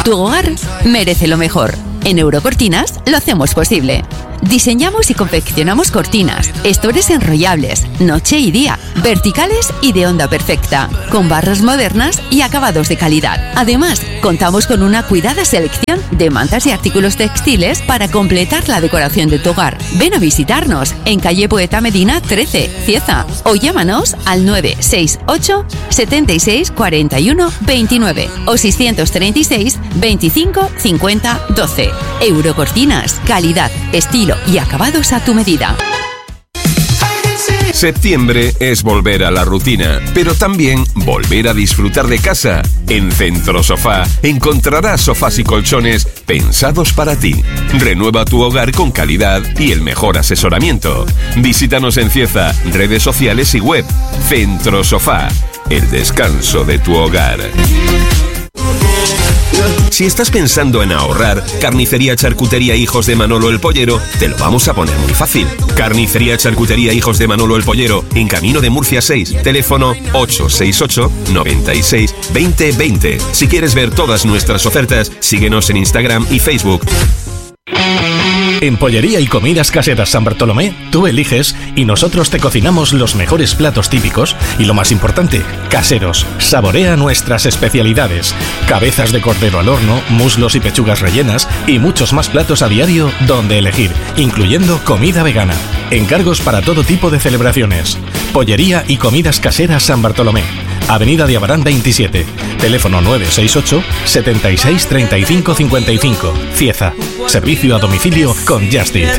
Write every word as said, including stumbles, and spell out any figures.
Tu hogar merece lo mejor. En Eurocortinas lo hacemos posible. Diseñamos y confeccionamos cortinas, estores enrollables, noche y día, verticales y de onda perfecta, con barras modernas y acabados de calidad. Además, contamos con una cuidada selección de mantas y artículos textiles para completar la decoración de tu hogar. Ven a visitarnos en calle Poeta Medina trece, Cieza, o llámanos al nueve seis ocho, setenta y seis, cuarenta y uno, veintinueve o seiscientos treinta y seis, veinticinco, cincuenta, doce. Eurocortinas, calidad, estilo y acabados a tu medida. Septiembre es volver a la rutina, pero también volver a disfrutar de casa. En Centro Sofá encontrarás sofás y colchones pensados para ti. Renueva tu hogar con calidad y el mejor asesoramiento. Visítanos en Cieza, redes sociales y web. Centro Sofá, el descanso de tu hogar. Si estás pensando en ahorrar, Carnicería Charcutería Hijos de Manolo el Pollero te lo vamos a poner muy fácil. Carnicería Charcutería Hijos de Manolo el Pollero, en Camino de Murcia seis, teléfono ocho seis ocho, noventa y seis, veinte veinte. Si quieres ver todas nuestras ofertas, síguenos en Instagram y Facebook. En Pollería y Comidas Caseras San Bartolomé, tú eliges y nosotros te cocinamos los mejores platos típicos y, lo más importante, caseros. Saborea nuestras especialidades: cabezas de cordero al horno, muslos y pechugas rellenas y muchos más platos a diario donde elegir, incluyendo comida vegana. Encargos para todo tipo de celebraciones. Pollería y Comidas Caseras San Bartolomé, Avenida de Abarán veintisiete, teléfono nueve seis ocho, setenta y seis, treinta y cinco, cincuenta y cinco, Cieza. Servicio a domicilio con Just Eat.